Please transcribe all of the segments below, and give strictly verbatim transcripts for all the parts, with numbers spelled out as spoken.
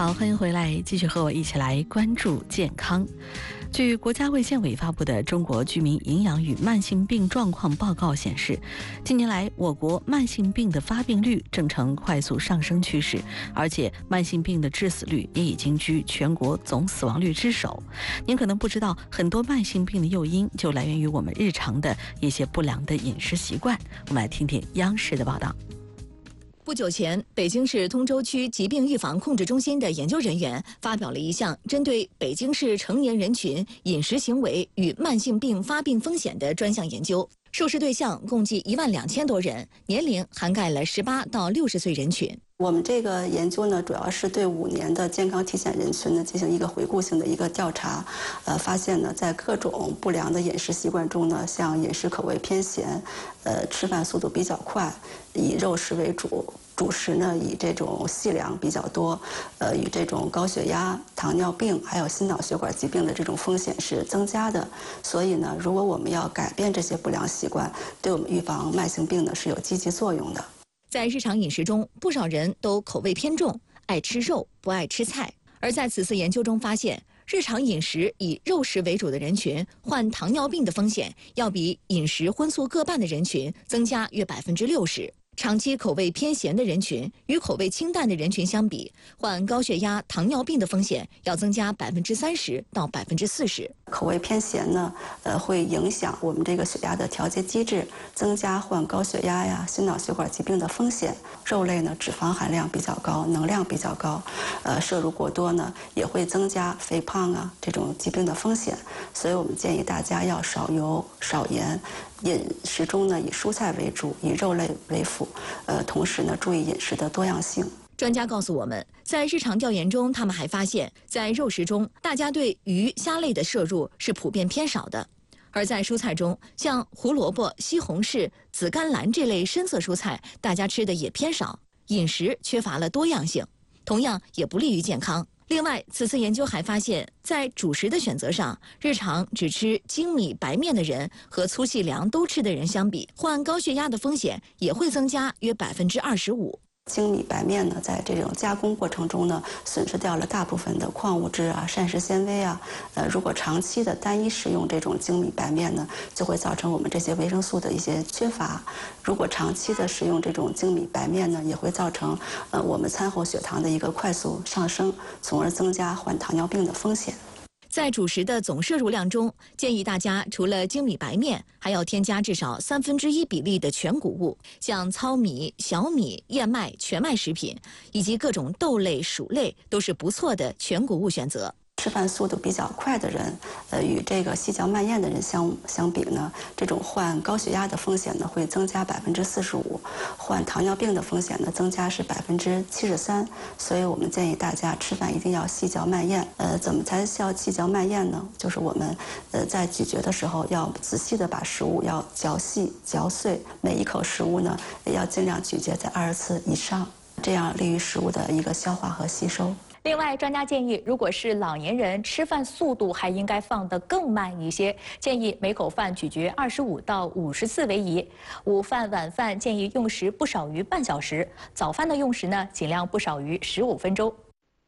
好，欢迎回来，继续和我一起来关注健康。据国家卫健委发布的《中国居民营养与慢性病状况报告》显示，近年来我国慢性病的发病率正呈快速上升趋势，而且慢性病的致死率也已经居全国总死亡率之首。您可能不知道，很多慢性病的诱因就来源于我们日常的一些不良的饮食习惯。我们来听听央视的报道。 不久前，北京市通州区疾病预防控制中心的研究人员发表了一项针对北京市成年人群饮食行为与慢性病发病风险的专项研究。受试对象共计一万两千多人，年龄涵盖了十八到六十岁人群。 我们这个研究呢，主要是对五年的健康体检人群呢进行一个回顾性的一个调查，呃，发现呢，在各种不良的饮食习惯中呢，像饮食口味偏咸，呃，吃饭速度比较快，以肉食为主，主食呢以这种细粮比较多，呃，与这种高血压、糖尿病还有心脑血管疾病的这种风险是增加的。所以呢，如果我们要改变这些不良习惯，对我们预防慢性病呢是有积极作用的。 在日常饮食中，不少人都口味偏重，爱吃肉，不爱吃菜。而在此次研究中发现，日常饮食以肉食为主的人群，患糖尿病的风险要比饮食荤素各半的人群增加约百分之六十。长期口味偏咸的人群与口味清淡的人群相比，患高血压、糖尿病的风险要增加百分之三十到百分之四十。 口味偏咸呢，呃，会影响我们这个血压的调节机制，增加患高血压呀、心脑血管疾病的风险。肉类呢，脂肪含量比较高，能量比较高，呃，摄入过多呢，也会增加肥胖啊这种疾病的风险。所以我们建议大家要少油、少盐，饮食中呢以蔬菜为主，以肉类为辅，呃，同时呢注意饮食的多样性。 专家告诉我们，在日常调研中，他们还发现，在肉食中，大家对鱼、虾类的摄入是普遍偏少的；而在蔬菜中，像胡萝卜、西红柿、紫甘蓝这类深色蔬菜，大家吃的也偏少，饮食缺乏了多样性，同样也不利于健康。另外，此次研究还发现，在主食的选择上，日常只吃精米白面的人和粗细粮都吃的人相比，患高血压的风险也会增加约百分之二十五。 精米白面呢，在这种加工过程中呢，损失掉了大部分的矿物质啊、膳食纤维啊。呃，如果长期的单一食用这种精米白面呢，就会造成我们这些维生素的一些缺乏。如果长期的食用这种精米白面呢，也会造成呃我们餐后血糖的一个快速上升，从而增加患糖尿病的风险。 在主食的总摄入量中，建议大家除了精米白面，还要添加至少三分之一比例的全谷物，像糙米、小米、燕麦、全麦食品，以及各种豆类、薯类，都是不错的全谷物选择。 吃饭速度比较快的人，呃，与这个细嚼慢咽的人相相比呢，这种患高血压的风险呢会增加百分之四十五，患糖尿病的风险呢增加是百分之七十三。所以我们建议大家吃饭一定要细嚼慢咽。呃，怎么才叫细嚼慢咽呢？就是我们呃在咀嚼的时候要仔细的把食物要嚼细、嚼碎，每一口食物呢也要尽量咀嚼在二十次以上，这样利于食物的一个消化和吸收。 另外，专家建议，如果是老年人，吃饭速度还应该放得更慢一些，建议每口饭咀嚼二十五到五十次为宜。午饭、晚饭建议用时不少于半小时，早饭的用时呢，尽量不少于十五分钟。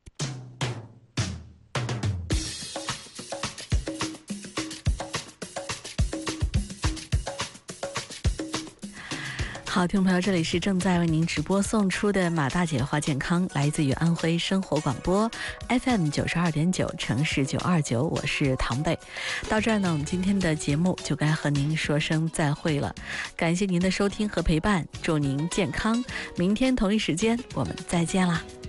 好，听众朋友，这里是正在为您直播送出的马大姐话健康，来自于安徽生活广播 F M 九十二点九，城市九二九，我是唐贝。到这儿呢，我们今天的节目就该和您说声再会了，感谢您的收听和陪伴，祝您健康，明天同一时间我们再见啦。